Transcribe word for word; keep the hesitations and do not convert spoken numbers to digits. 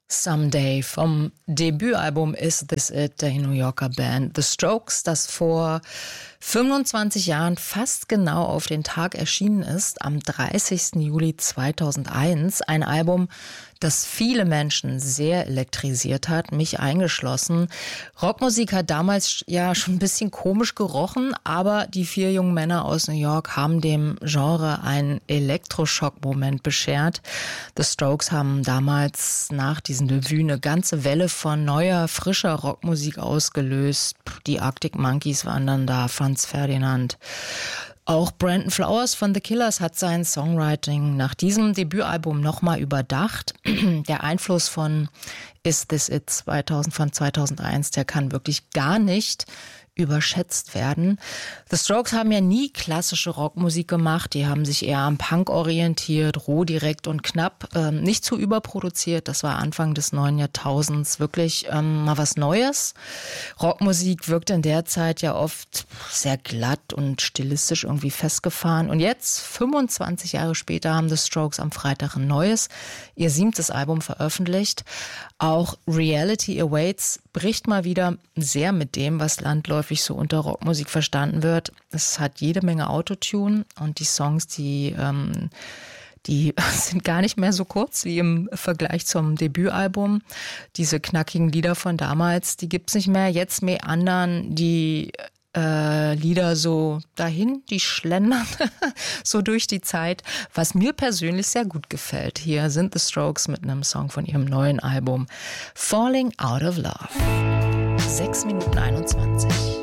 Someday vom Debütalbum Is This It der New Yorker Band The Strokes, das vor fünfundzwanzig Jahren fast genau auf den Tag erschienen ist, am dreißigsten Juli zweitausendeins. Ein Album, das viele Menschen sehr elektrisiert hat, mich eingeschlossen. Rockmusik hat damals ja schon ein bisschen komisch gerochen, aber die vier jungen Männer aus New York haben dem Genre einen Elektroschock-Moment beschert. The Strokes haben damals nach diesem Debüt eine ganze Welle von neuer, frischer Rockmusik ausgelöst. Die Arctic Monkeys waren dann da, Franz Ferdinand. Auch Brandon Flowers von The Killers hat sein Songwriting nach diesem Debütalbum nochmal überdacht. Der Einfluss von Is This It zweitausend, von zweitausendeins, der kann wirklich gar nicht überschätzt werden. The Strokes haben ja nie klassische Rockmusik gemacht. Die haben sich eher am Punk orientiert, roh, direkt und knapp. Ähm, nicht zu überproduziert. Das war Anfang des neuen Jahrtausends wirklich ähm, mal was Neues. Rockmusik wirkt in der Zeit ja oft sehr glatt und stilistisch irgendwie festgefahren. Und jetzt, fünfundzwanzig Jahre später, haben The Strokes am Freitag ein neues, ihr siebtes Album veröffentlicht. Auch Reality Awaits bricht mal wieder sehr mit dem, was landläufig so unter Rockmusik verstanden wird. Es hat jede Menge Autotune und die Songs, die, ähm, die sind gar nicht mehr so kurz wie im Vergleich zum Debütalbum. Diese knackigen Lieder von damals, die gibt's nicht mehr. Jetzt meandern die Äh, Lieder so dahin, die schlendern so durch die Zeit, was mir persönlich sehr gut gefällt. Hier sind The Strokes mit einem Song von ihrem neuen Album Falling Out of Love. sechs Minuten einundzwanzig.